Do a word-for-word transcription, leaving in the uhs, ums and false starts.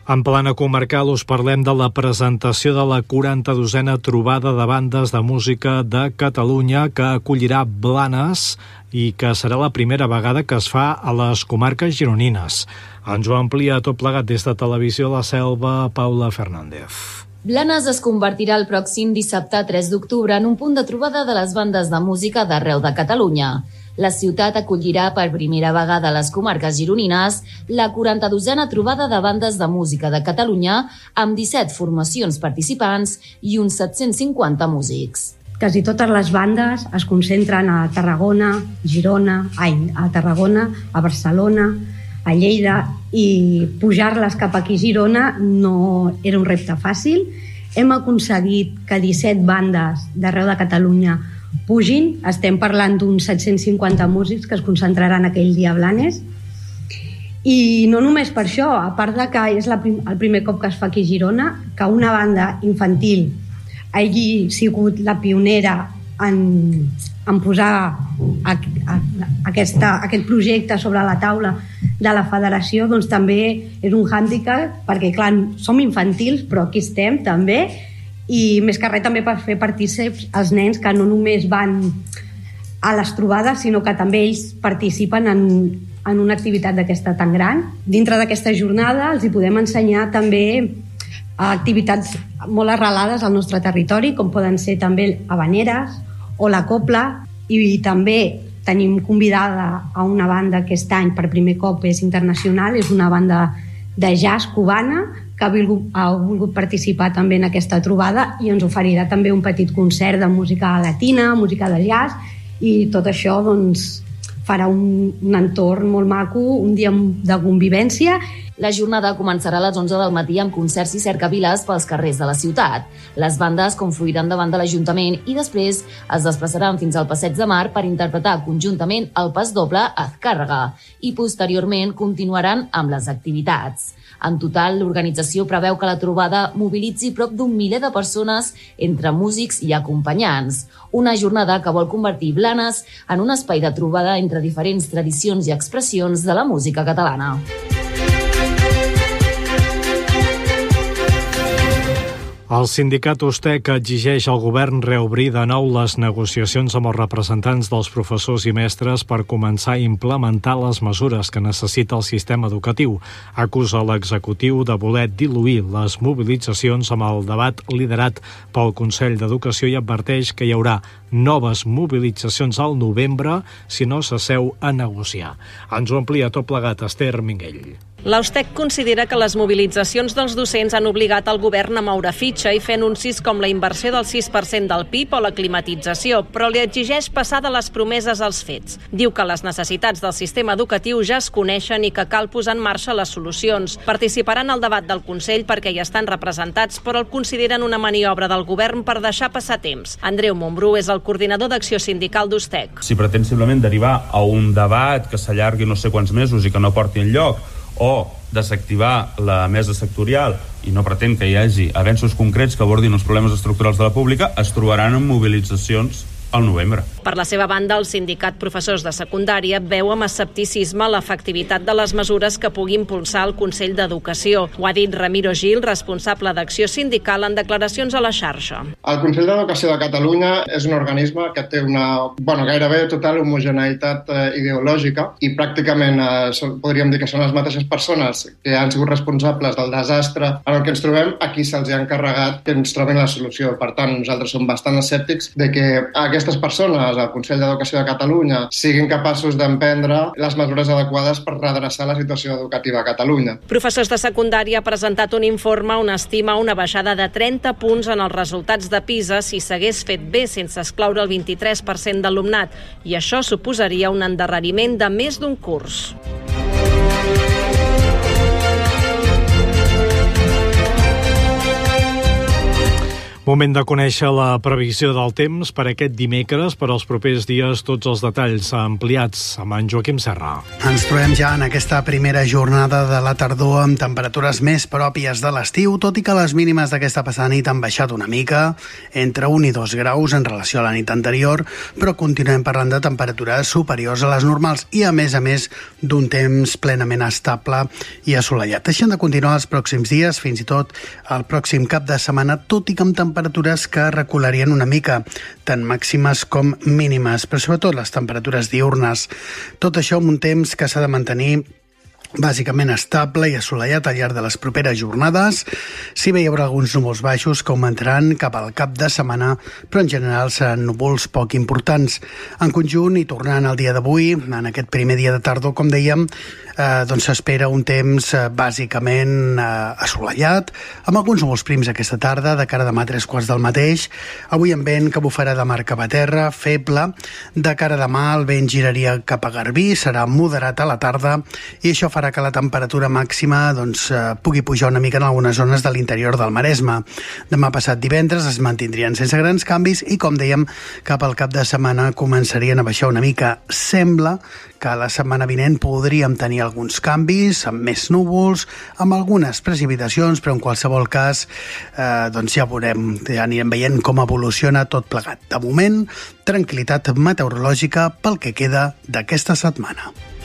En plana comarcal us parlem de la presentació de la quaranta-dosena trobada de bandes de música de Catalunya que acollirà Blanes i que serà la primera vegada que es fa a les comarques gironines. Ens ho amplia tot plegat des de Televisió La Selva, Paula Fernández. Blanes es convertirà el pròxim dissabte tres d'octubre en un punt de trobada de les bandes de música d'arreu de Catalunya. La ciutat acollirà per primera vegada a les comarques gironines la quaranta-dosena trobada de bandes de música de Catalunya amb disset formacions participants i uns set-cents cinquanta músics. Quasi totes les bandes es concentren a Tarragona, Girona, ai, a Tarragona, a Barcelona, a Lleida, i pujar-les cap aquí a Girona no era un repte fàcil. Hem aconseguit que disset bandes d'arreu de Catalunya pugin. Estem parlant d'uns set-cents cinquanta músics que es concentraran aquell dia a Blanes. I no només per això, a part de que és la prim- el primer cop que es fa aquí a Girona, que una banda infantil hagi sigut la pionera en, en posar a, a, aquesta, aquest projecte sobre la taula de la federació, doncs també és un hàndicap, perquè clar, som infantils, però aquí estem també, i més que res també per fer partícips els nens que no només van a les trobades, sinó que també ells participen en, en una activitat d'aquesta tan gran. Dintre d'aquesta jornada els hi podem ensenyar també activitats molt arrelades al nostre territori, com poden ser també habaneres o la copla, i també tenim convidada a una banda que aquest any per primer cop és internacional, és una banda de jazz cubana que ha volgut, ha volgut participar també en aquesta trobada i ens oferirà també un petit concert de música latina, música de jazz, i tot això doncs, farà un, un entorn molt maco, un dia de convivència. La jornada començarà a les onze del matí amb concerts i cercaviles pels carrers de la ciutat. Les bandes confluiran davant de l'Ajuntament i després es desplaçaran fins al Passeig de Mar per interpretar conjuntament el pas doble Azcárraga i posteriorment continuaran amb les activitats. En total, l'organització preveu que la trobada mobilitzi prop d'un miler de persones entre músics i acompanyants. Una jornada que vol convertir Blanes en un espai de trobada entre diferents tradicions i expressions de la música catalana. El sindicat USTEC exigeix al govern reobrir de nou les negociacions amb els representants dels professors i mestres per començar a implementar les mesures que necessita el sistema educatiu. Acusa l'executiu de voler diluir les mobilitzacions amb el debat liderat pel Consell d'Educació i adverteix que hi haurà noves mobilitzacions al novembre si no s'asseu a negociar. Ens ho amplia tot plegat Esther Minguell. La USTEC considera que les mobilitzacions dels docents han obligat el govern a moure fitxa i fer anuncis com la inversió del sis per cent del P I B o la climatització, però li exigeix passar de les promeses als fets. Diu que les necessitats del sistema educatiu ja es coneixen i que cal posar en marxa les solucions. Participaran al debat del Consell perquè hi estan representats, però el consideren una maniobra del govern per deixar passar temps. Andreu Montbrú és el coordinador d'acció sindical d'USTEC. Si pretén simplement derivar a un debat que s'allargui no sé quants mesos i que no porti enlloc, o desactivar la mesa sectorial i no pretén que hi hagi avenços concrets que abordin els problemes estructurals de la pública, es trobaran en mobilitzacions al novembre. Per la seva banda, el sindicat Professors de Secundària veu amb escepticisme l'efectivitat de les mesures que pugui impulsar el Consell d'Educació. Ho ha dit Ramiro Gil, responsable d'acció sindical, en declaracions a la xarxa. El Consell d'Educació de Catalunya és un organisme que té una bueno, gairebé total homogeneïtat eh, ideològica i pràcticament eh, són, podríem dir que són les mateixes persones que han sigut responsables del desastre en el que ens trobem, aquí se'ls ha encarregat que ens trobin la solució. Per tant, nosaltres som bastant escèptics de que aquestes persones al Consell d'Educació de Catalunya siguin capaços d'emprendre les mesures adequades per redreçar la situació educativa a Catalunya. Professors de secundària ha presentat un informe on estima una baixada de trenta punts en els resultats de PISA si s'hagués fet bé sense excloure el vint-i-tres per cent d'alumnat, i això suposaria un endarreriment de més d'un curs. Moment de conèixer la previsió del temps per aquest dimecres, per als propers dies, tots els detalls ampliats amb en Joaquim Serra. Ens trobem ja en aquesta primera jornada de la tardor amb temperatures més pròpies de l'estiu, tot i que les mínimes d'aquesta passada nit han baixat una mica, entre un i dos graus en relació a la nit anterior, però continuem parlant de temperatures superiors a les normals i, a més a més, d'un temps plenament estable i assolellat. Deixen de continuar els pròxims dies, fins i tot el pròxim cap de setmana, tot i que amb temperatures temperatures que recularien una mica, tant màximes com mínimes, però sobretot les temperatures diürnes. Tot això amb un temps que s'ha de mantenir bàsicament estable i assolellat al llarg de les properes jornades. Si bé hi haurà alguns núvols baixos que augmentaran cap al cap de setmana, però en general seran núvols poc importants. En conjunt, i tornant al dia d'avui, en aquest primer dia de tardor, com dèiem, eh, doncs s'espera un temps eh, bàsicament eh, assolellat, amb alguns núvols prims aquesta tarda, de cara a demà a tres quarts del mateix. Avui amb vent que bufarà de mar cap a terra, feble. De cara a demà el vent giraria cap a Garbí, serà moderat a la tarda, i això farà que la temperatura màxima doncs, eh, pugui pujar una mica en algunes zones de l'interior del Maresme. Demà passat divendres es mantindrien sense grans canvis i, com dèiem, cap al cap de setmana començarien a baixar una mica. Sembla que la setmana vinent podríem tenir alguns canvis, amb més núvols, amb algunes precipitacions, però en qualsevol cas eh, doncs ja veurem, ja anirem veient com evoluciona tot plegat. De moment, tranquil·litat meteorològica pel que queda d'aquesta setmana.